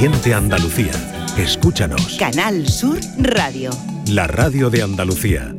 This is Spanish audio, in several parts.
Oriente Andalucía. Escúchanos. Canal Sur Radio. La radio de Andalucía.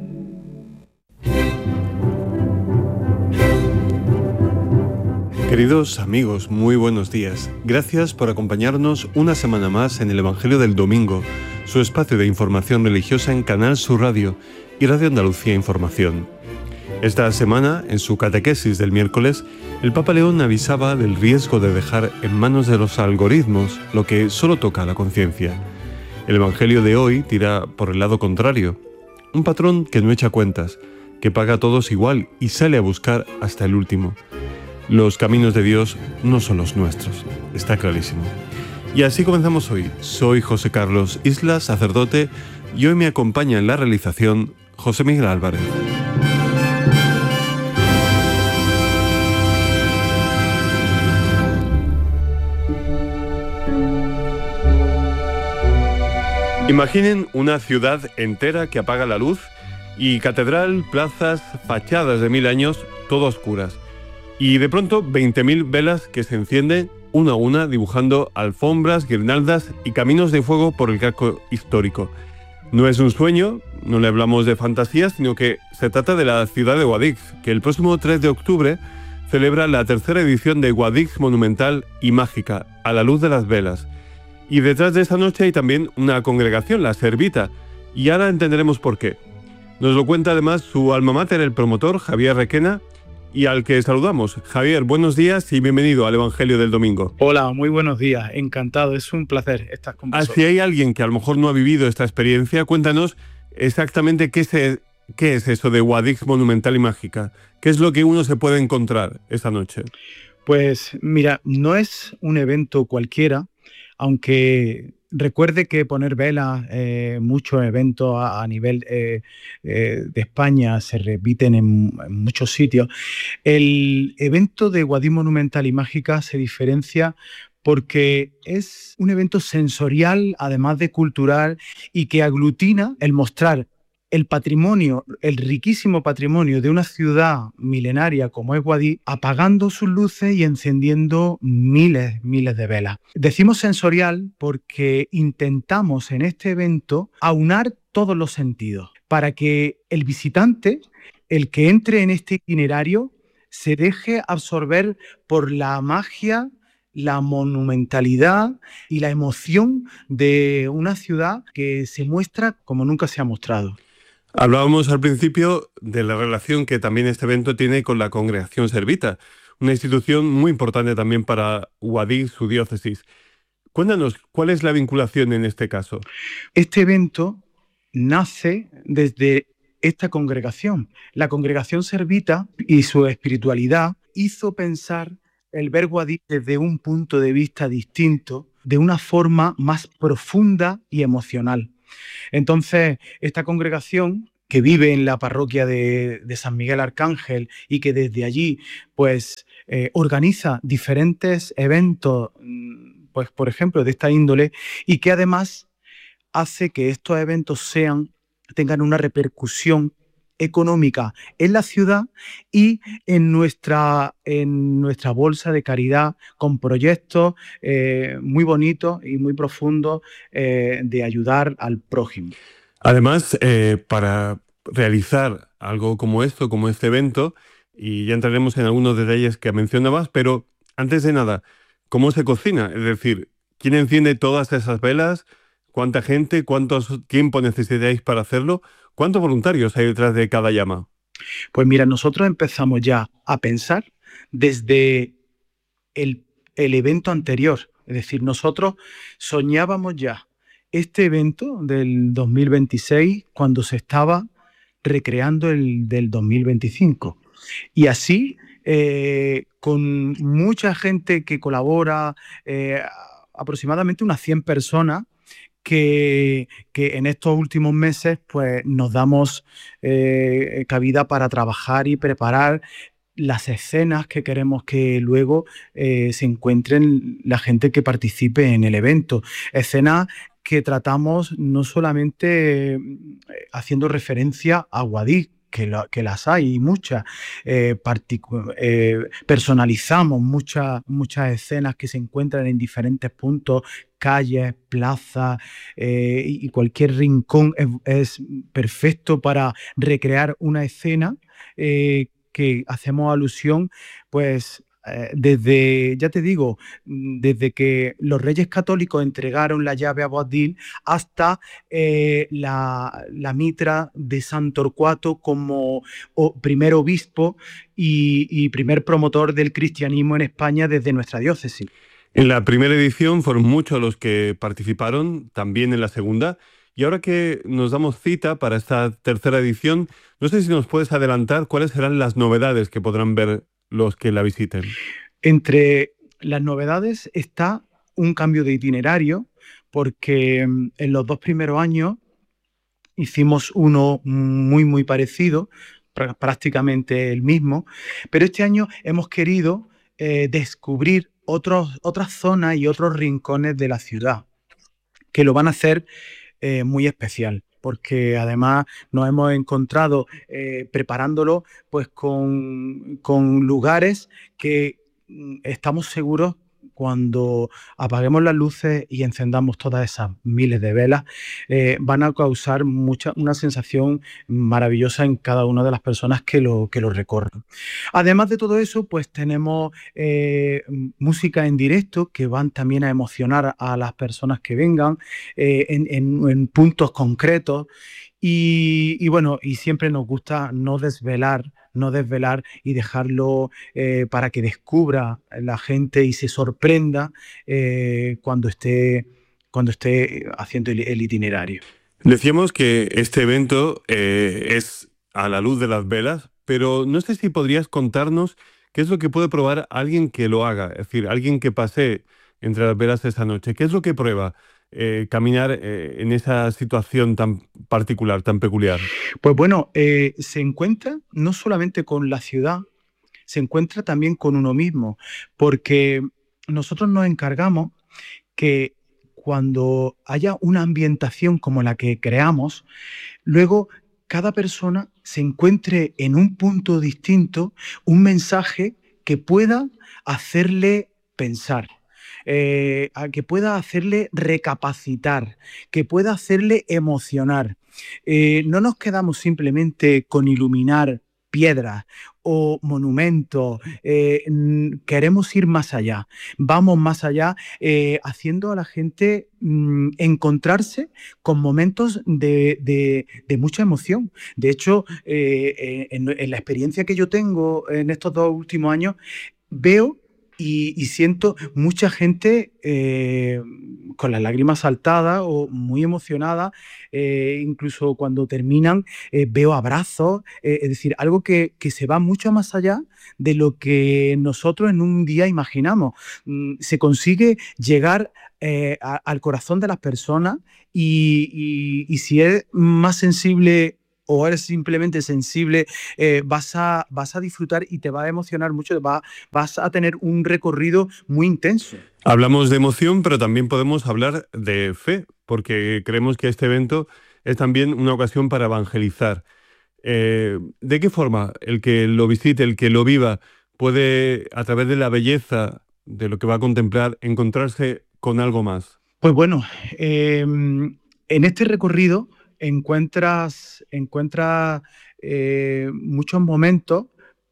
Queridos amigos, muy buenos días. Gracias por acompañarnos una semana más en el Evangelio del Domingo, su espacio de información religiosa en Canal Sur Radio y Radio Andalucía Información. Esta semana, en su catequesis del miércoles, el Papa León avisaba del riesgo de dejar en manos de los algoritmos lo que solo toca a la conciencia. El Evangelio de hoy tira por el lado contrario. Un patrón que no echa cuentas, que paga a todos igual y sale a buscar hasta el último. Los caminos de Dios no son los nuestros, está clarísimo. Y así comenzamos hoy. Soy José Carlos Isla, sacerdote, y hoy me acompaña en la realización José Miguel Álvarez. Imaginen una ciudad entera que apaga la luz y catedral, plazas, fachadas de 1000 años, todo oscuras. Y de pronto 20.000 velas que se encienden una a una, dibujando alfombras, guirnaldas y caminos de fuego por el casco histórico. No es un sueño, no le hablamos de fantasía, sino que se trata de la ciudad de Guadix, que el próximo 3 de octubre celebra la tercera edición de Guadix Monumental y Mágica, a la luz de las velas. Y detrás de esta noche hay también una congregación, la Servita, y ahora entenderemos por qué. Nos lo cuenta además su alma mater, el promotor Javier Requena, y al que saludamos. Javier, buenos días y bienvenido al Evangelio del Domingo. Hola, muy buenos días, encantado, es un placer estar con vosotros. Si hay alguien que a lo mejor no ha vivido esta experiencia, cuéntanos exactamente qué es eso de Guadix Monumental y Mágica. ¿Qué es lo que uno se puede encontrar esta noche? Pues mira, no es un evento cualquiera, aunque recuerde que poner velas, muchos eventos a nivel de España se repiten en muchos sitios. El evento de Guadix Monumental y Mágica se diferencia porque es un evento sensorial, además de cultural, y que aglutina el mostrar el patrimonio, el riquísimo patrimonio de una ciudad milenaria como es Guadix, apagando sus luces y encendiendo miles de velas. Decimos sensorial porque intentamos en este evento aunar todos los sentidos para que el visitante, el que entre en este itinerario, se deje absorber por la magia, la monumentalidad y la emoción de una ciudad que se muestra como nunca se ha mostrado. Hablábamos al principio de la relación que también este evento tiene con la Congregación Servita, una institución muy importante también para Guadix, su diócesis. Cuéntanos, ¿cuál es la vinculación en este caso? Este evento nace desde esta congregación. La Congregación Servita y su espiritualidad hizo pensar el ver Guadix desde un punto de vista distinto, de una forma más profunda y emocional. Entonces, esta congregación que vive en la parroquia de San Miguel Arcángel y que desde allí pues organiza diferentes eventos, pues por ejemplo de esta índole, y que además hace que estos eventos tengan una repercusión económica en la ciudad y en nuestra bolsa de caridad, con proyectos muy bonitos y muy profundos de ayudar al prójimo. Además, para realizar algo como esto, como este evento, y ya entraremos en algunos detalles que mencionabas, pero antes de nada, ¿cómo se cocina? Es decir, ¿quién enciende todas esas velas? ¿Cuánta gente? ¿Cuánto tiempo necesitáis para hacerlo? ¿Cuántos voluntarios hay detrás de cada llama? Pues mira, nosotros empezamos ya a pensar desde el evento anterior. Es decir, nosotros soñábamos ya este evento del 2026 cuando se estaba recreando el del 2025. Y así, con mucha gente que colabora, aproximadamente unas 100 personas, que en estos últimos meses pues, nos damos cabida para trabajar y preparar las escenas que queremos que luego se encuentren la gente que participe en el evento. Escenas que tratamos no solamente haciendo referencia a Guadix, que las hay, muchas. Personalizamos muchas escenas que se encuentran en diferentes puntos, calles, plazas, y cualquier rincón es perfecto para recrear una escena que hacemos alusión, pues desde, ya te digo, desde que los Reyes Católicos entregaron la llave a Boabdil hasta la mitra de San Torcuato como primer obispo y primer promotor del cristianismo en España desde nuestra diócesis. En la primera edición fueron muchos los que participaron, también en la segunda. Y ahora que nos damos cita para esta tercera edición, no sé si nos puedes adelantar cuáles serán las novedades que podrán ver los que la visiten. Entre las novedades está un cambio de itinerario, porque en los 2 primeros años hicimos uno muy parecido, prácticamente el mismo, pero este año hemos querido descubrir otras zonas y otros rincones de la ciudad, que lo van a hacer muy especial, porque además nos hemos encontrado preparándolo pues con lugares que estamos seguros, cuando apaguemos las luces y encendamos todas esas miles de velas, van a causar una sensación maravillosa en cada una de las personas que lo recorren. Además de todo eso, pues tenemos música en directo que van también a emocionar a las personas que vengan en puntos concretos. Y bueno, y siempre nos gusta no desvelar y dejarlo para que descubra la gente y se sorprenda cuando esté haciendo el itinerario. Decíamos que este evento es a la luz de las velas, pero no sé si podrías contarnos qué es lo que puede probar alguien que lo haga, es decir, alguien que pase entre las velas esa noche. ¿Qué es lo que prueba caminar en esa situación tan particular, tan peculiar? Pues bueno, se encuentra no solamente con la ciudad, se encuentra también con uno mismo, porque nosotros nos encargamos que cuando haya una ambientación como la que creamos, luego cada persona se encuentre en un punto distinto un mensaje que pueda hacerle pensar, que pueda hacerle recapacitar, que pueda hacerle emocionar. No nos quedamos simplemente con iluminar piedras o monumentos, queremos ir más allá, vamos más allá, haciendo a la gente encontrarse con momentos de mucha emoción. De hecho, en la experiencia que yo tengo en estos 2 últimos años, veo y siento mucha gente con las lágrimas saltadas o muy emocionada, incluso cuando terminan veo abrazos, es decir, algo que se va mucho más allá de lo que nosotros en un día imaginamos. Se consigue llegar al corazón de las personas y si es más sensible o eres simplemente sensible, vas a disfrutar y te va a emocionar mucho, vas a tener un recorrido muy intenso. Hablamos de emoción, pero también podemos hablar de fe, porque creemos que este evento es también una ocasión para evangelizar. ¿De qué forma el que lo visite, el que lo viva, puede, a través de la belleza de lo que va a contemplar, encontrarse con algo más? Pues bueno, en este recorrido encuentras muchos momentos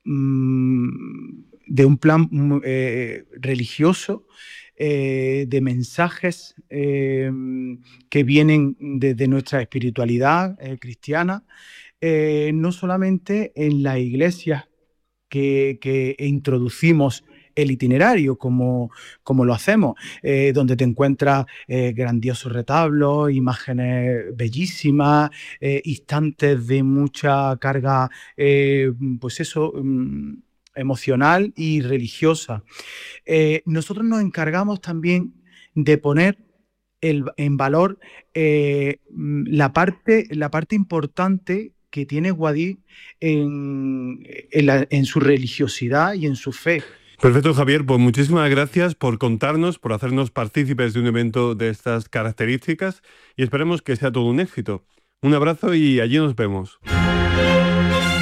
de un plan religioso, de mensajes que vienen desde nuestra espiritualidad cristiana, no solamente en las iglesias que introducimos el itinerario, como lo hacemos, donde te encuentras grandiosos retablos, imágenes bellísimas, instantes de mucha carga, pues eso, emocional y religiosa. Nosotros nos encargamos también de poner en valor la parte importante que tiene Guadix en su religiosidad y en su fe. Perfecto, Javier, pues muchísimas gracias por contarnos, por hacernos partícipes de un evento de estas características y esperemos que sea todo un éxito. Un abrazo y allí nos vemos.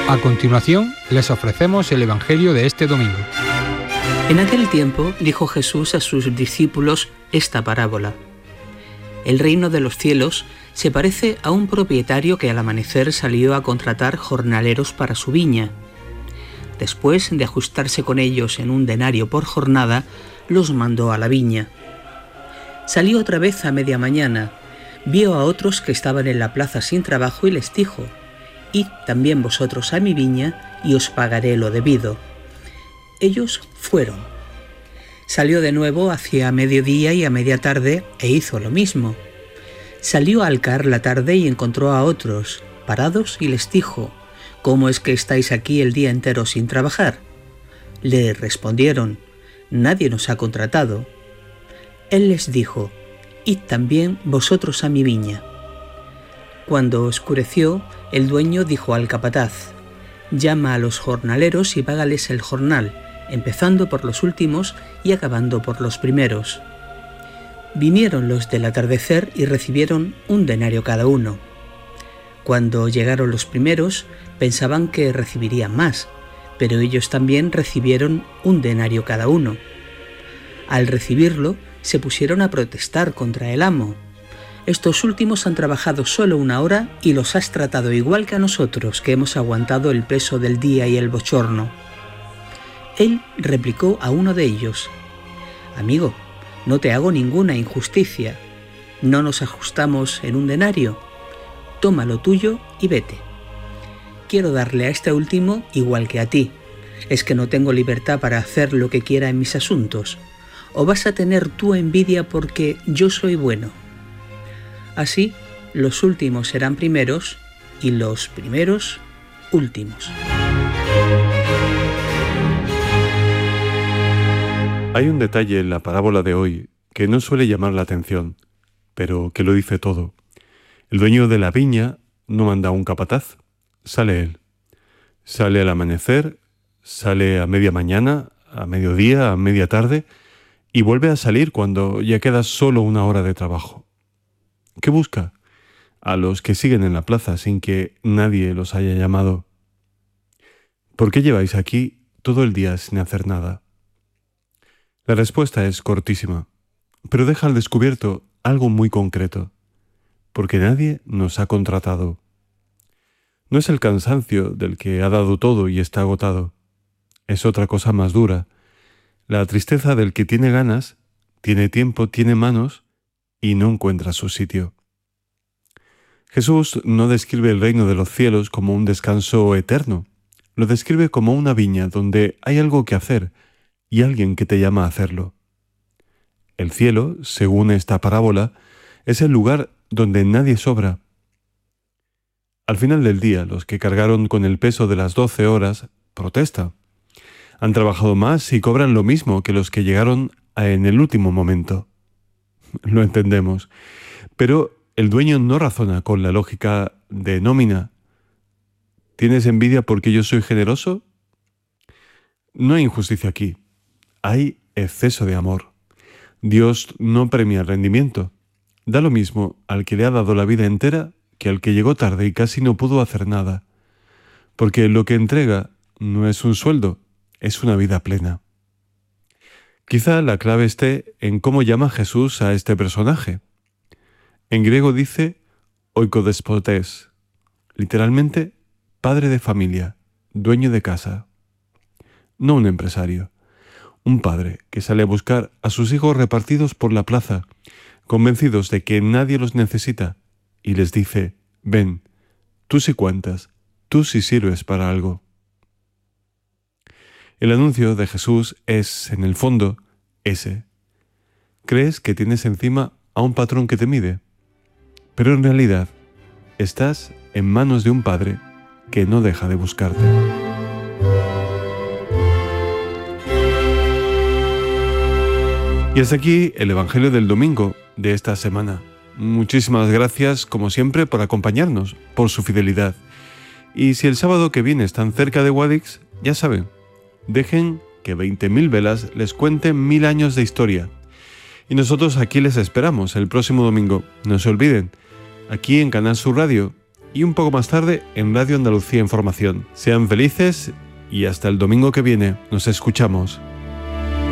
A continuación, les ofrecemos el Evangelio de este domingo. En aquel tiempo dijo Jesús a sus discípulos esta parábola. El reino de los cielos se parece a un propietario que al amanecer salió a contratar jornaleros para su viña. Después de ajustarse con ellos en un denario por jornada, los mandó a la viña. Salió otra vez a media mañana, vio a otros que estaban en la plaza sin trabajo y les dijo: «Id también vosotros a mi viña y os pagaré lo debido». Ellos fueron. Salió de nuevo hacia mediodía y a media tarde e hizo lo mismo. Salió al caer la tarde y encontró a otros parados y les dijo: «¿Cómo es que estáis aquí el día entero sin trabajar?». Le respondieron: «Nadie nos ha contratado». Él les dijo: «Id también vosotros a mi viña». Cuando oscureció, el dueño dijo al capataz: «Llama a los jornaleros y págales el jornal, empezando por los últimos y acabando por los primeros». Vinieron los del atardecer y recibieron un denario cada uno. Cuando llegaron los primeros, pensaban que recibirían más, pero ellos también recibieron un denario cada uno. Al recibirlo, se pusieron a protestar contra el amo. «Estos últimos han trabajado solo 1 hora y los has tratado igual que a nosotros, que hemos aguantado el peso del día y el bochorno». Él replicó a uno de ellos: «Amigo, no te hago ninguna injusticia. ¿No nos ajustamos en un denario? Toma lo tuyo y vete. Quiero darle a este último igual que a ti. ¿Es que no tengo libertad para hacer lo que quiera en mis asuntos? ¿O vas a tener tú envidia porque yo soy bueno?». Así, los últimos serán primeros y los primeros últimos. Hay un detalle en la parábola de hoy que no suele llamar la atención, pero que lo dice todo. El dueño de la viña no manda a un capataz, sale él. Sale al amanecer, sale a media mañana, a mediodía, a media tarde, y vuelve a salir cuando ya queda solo 1 hora de trabajo. ¿Qué busca? A los que siguen en la plaza sin que nadie los haya llamado. ¿Por qué lleváis aquí todo el día sin hacer nada? La respuesta es cortísima, pero deja al descubierto algo muy concreto. Porque nadie nos ha contratado. No es el cansancio del que ha dado todo y está agotado. Es otra cosa más dura. La tristeza del que tiene ganas, tiene tiempo, tiene manos y no encuentra su sitio. Jesús no describe el reino de los cielos como un descanso eterno. Lo describe como una viña donde hay algo que hacer y alguien que te llama a hacerlo. El cielo, según esta parábola, es el lugar donde nadie sobra. Al final del día, los que cargaron con el peso de las 12 horas protestan. Han trabajado más y cobran lo mismo que los que llegaron en el último momento. Lo entendemos, pero el dueño no razona con la lógica de nómina. ¿Tienes envidia porque yo soy generoso? No hay injusticia aquí. Hay exceso de amor. Dios no premia el rendimiento. Da lo mismo al que le ha dado la vida entera que al que llegó tarde y casi no pudo hacer nada. Porque lo que entrega no es un sueldo, es una vida plena. Quizá la clave esté en cómo llama Jesús a este personaje. En griego dice oikodespotes, literalmente padre de familia, dueño de casa. No un empresario, un padre que sale a buscar a sus hijos repartidos por la plaza, convencidos de que nadie los necesita, y les dice: ven, tú sí cuentas, tú sí sirves para algo. El anuncio de Jesús es, en el fondo, ese. Crees que tienes encima a un patrón que te mide, pero en realidad estás en manos de un Padre que no deja de buscarte. Y hasta aquí el Evangelio del domingo de esta semana. Muchísimas gracias, como siempre, por acompañarnos, por su fidelidad. Y si el sábado que viene están cerca de Guadix, ya saben, dejen que 20.000 velas les cuenten 1000 años de historia. Y nosotros aquí les esperamos el próximo domingo. No se olviden, aquí en Canal Sur Radio, y un poco más tarde en Radio Andalucía Información. Sean felices y hasta el domingo que viene. Nos escuchamos.